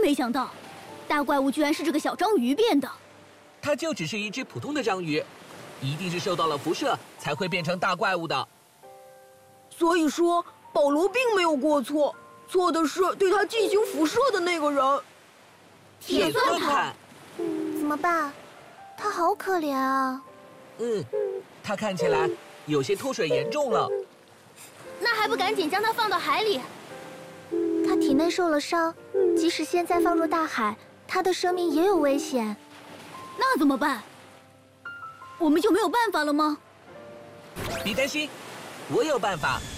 没想到，大怪物居然是这个小章鱼变的。 它就只是一只普通的章鱼，一定是受到了辐射才会变成大怪物的。 所以说，保罗并没有过错，错的是对他进行辐射的那个人。 铁钻坦， 怎么办？他好可怜啊。 他看起来有些脱水严重了。 那还不赶紧将它放到海里？ 他体内受了伤，即使现在放入大海，他的生命也有危险。 那怎么办？我们就没有办法了吗？ 别担心，我有办法。